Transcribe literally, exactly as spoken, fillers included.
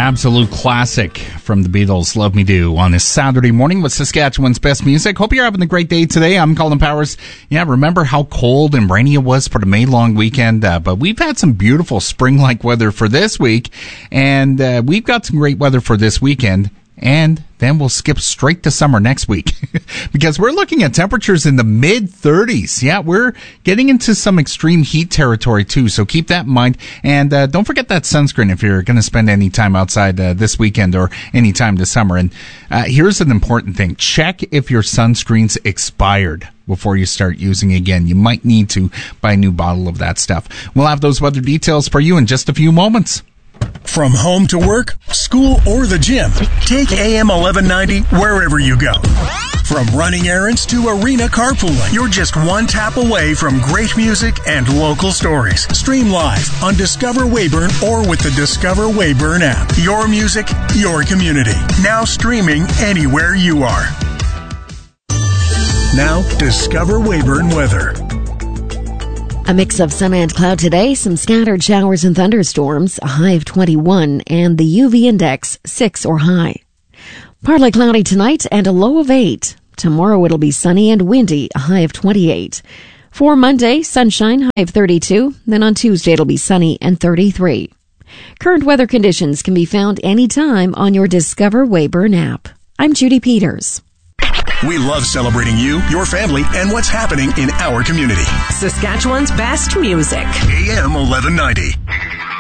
absolute classic from the Beatles, Love Me Do, on this Saturday morning with Saskatchewan's best music. Hope you're having a great day today. I'm Colin Powers. Yeah, remember how cold and rainy it was for the May long weekend, uh, but we've had some beautiful spring-like weather for this week, and uh, we've got some great weather for this weekend. And then we'll skip straight to summer next week because we're looking at temperatures in the mid thirties. Yeah, we're getting into some extreme heat territory too, so keep that in mind. And uh, don't forget that sunscreen if you're going to spend any time outside uh, this weekend or any time this summer. And uh, here's an important thing. Check if your sunscreen's expired before you start using it again. You might need to buy a new bottle of that stuff. We'll have those weather details for you in just a few moments. From home to work, school, or the gym, take A M eleven ninety wherever you go. From running errands to arena carpooling, you're just one tap away from great music and local stories. Stream live on Discover Weyburn or with the Discover Weyburn app. Your music, your community. Now streaming anywhere you are. Now, Discover Weyburn weather. A mix of sun and cloud today, some scattered showers and thunderstorms, a high of twenty-one, and the U V index six or high. Partly cloudy tonight and a low of eight. Tomorrow it'll be sunny and windy, a high of twenty-eight. For Monday, sunshine, high of thirty-two. Then on Tuesday it'll be sunny and thirty-three. Current weather conditions can be found anytime on your Discover Weyburn app. I'm Judy Peters. We love celebrating you, your family, and what's happening in our community. Saskatchewan's best music. A M eleven ninety.